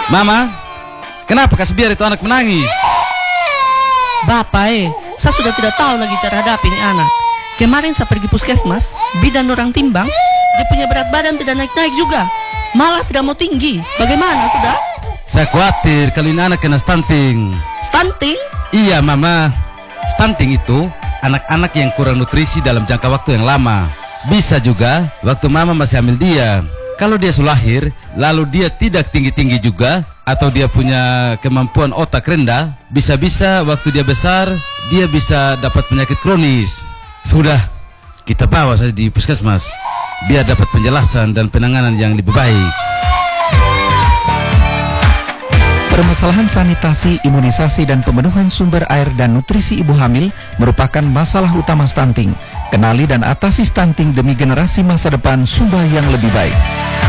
Mama, kenapa kasih biar itu anak menangis? Bapak saya sudah tidak tahu lagi cara hadapi ini anak. Kemarin saya pergi puskesmas, bidan orang timbang, dia punya berat badan tidak naik-naik juga, malah tidak mau tinggi. Bagaimana sudah? Saya khawatir kalau ini anak kena stunting. Stunting? Iya Mama, stunting itu anak-anak yang kurang nutrisi dalam jangka waktu yang lama. Bisa juga waktu Mama masih hamil dia. Kalau dia sudah lahir, lalu dia tidak tinggi-tinggi juga, atau dia punya kemampuan otak rendah, bisa-bisa waktu dia besar, dia bisa dapat penyakit kronis. Sudah, kita bawa saja di puskesmas, biar dapat penjelasan dan penanganan yang lebih baik. Permasalahan sanitasi, imunisasi, dan pemenuhan sumber air dan nutrisi ibu hamil merupakan masalah utama stunting. Kenali dan atasi stunting demi generasi masa depan Sumba yang lebih baik.